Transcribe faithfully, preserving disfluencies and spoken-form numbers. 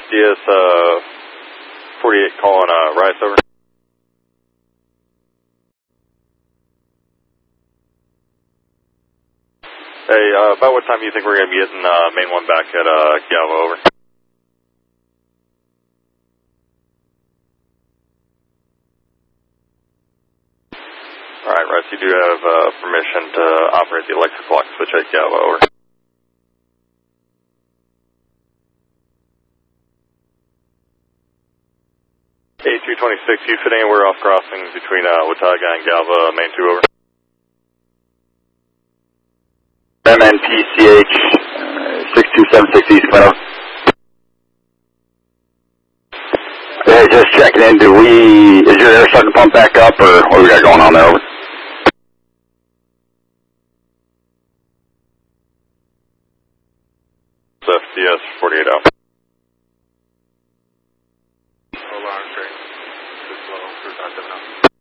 D S uh, forty-eight calling uh, Rice over. Hey, uh, about what time do you think we're going to be getting uh, main one back at uh, Galva over? Alright, Rice, you do have uh, permission to operate the electric lock switch at Galva over. A two twenty-six, you fit anywhere off crossings between uh, Watauga and Galva, main two over. M N P C H six two seven six East Meadow. Hey, just checking in. Do we, is your air starting to pump back up, or what we got going on there? Over? F D S forty-eight out. Alarm train. Too slow for not enough.